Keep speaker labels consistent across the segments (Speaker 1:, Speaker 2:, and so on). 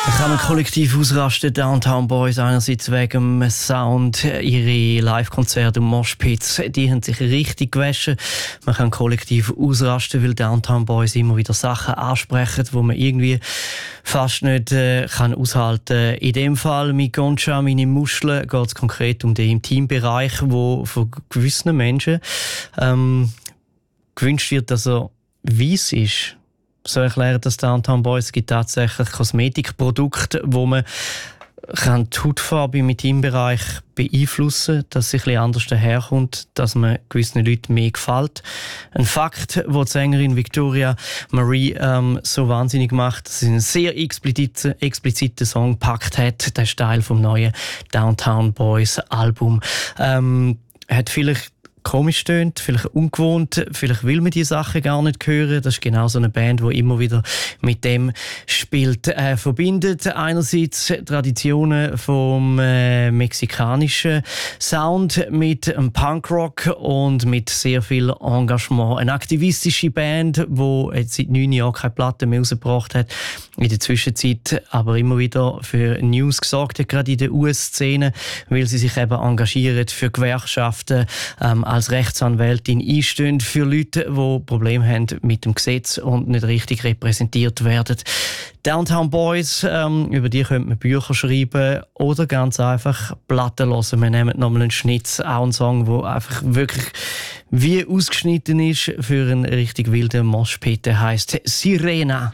Speaker 1: Da kann man kollektiv ausrasten. Downtown Boys einerseits wegen dem Sound, ihre Live-Konzerte und Moshpits, die haben sich richtig gewaschen. Man kann kollektiv ausrasten, weil Downtown Boys immer wieder Sachen ansprechen, die man irgendwie fast nicht kann aushalten. In dem Fall mit Concha, meine Muscheln, geht es konkret um den Intimbereich, wo von gewissen Menschen gewünscht wird, dass er weiss ist. So erklären das Downtown Boys. Es gibt tatsächlich Kosmetikprodukte, wo man kann die Hautfarbe im Intimbereich beeinflussen kann, dass sie ein bisschen anders daherkommt, dass man gewissen Leuten mehr gefällt. Ein Fakt, wo die Sängerin Victoria Marie so wahnsinnig macht, dass sie einen sehr expliziten Song gepackt hat. Der ist Teil vom neuen Downtown Boys Album. Hat vielleicht komisch tönt, vielleicht ungewohnt, vielleicht will man die Sachen gar nicht hören. Das ist genau so eine Band, die immer wieder mit dem spielt. Verbindet einerseits Traditionen vom mexikanischen Sound mit dem Punkrock und mit sehr viel Engagement. Eine aktivistische Band, die jetzt seit 9 Jahren keine Platte mehr rausgebracht hat, in der Zwischenzeit aber immer wieder für News gesorgt hat, gerade in der US-Szene, weil sie sich eben engagieren für Gewerkschaften, als Rechtsanwältin einstehen für Leute, die Probleme haben mit dem Gesetz und nicht richtig repräsentiert werden. Downtown Boys, über die könnte man Bücher schreiben oder ganz einfach Platten hören. Wir nehmen nochmal einen Schnitt, auch einen Song, der einfach wirklich wie ausgeschnitten ist für einen richtig wilden Moshpit. Der heisst Sirena.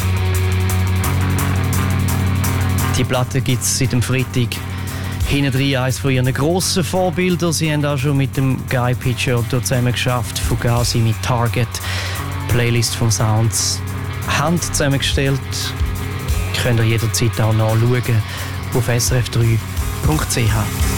Speaker 1: Die Platte gibt es seit dem Freitag. Hinten drin eines von ihren grossen Vorbildern. Sie haben auch schon mit dem Guy Picciotto zusammen geschafft, Fugazi mit Target. Playlist von Sounds Hand zusammengestellt. Könnt ihr jederzeit auch nachschauen auf srf3.ch.